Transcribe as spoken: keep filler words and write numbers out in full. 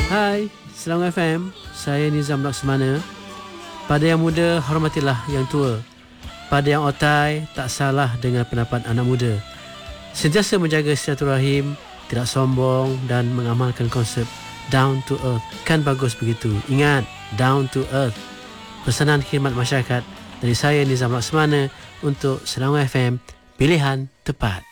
Hai, Selangor F M. Saya Nizam Laksamana. Pada yang muda, hormatilah yang tua. Pada yang otai, tak salah dengan pendapat anak muda. Sentiasa menjaga silaturahim, tidak sombong dan mengamalkan konsep down to earth. Kan bagus begitu. Ingat, down to earth. Pesanan khidmat masyarakat dari saya Nizam Laksamana untuk Selangor F M, pilihan tepat.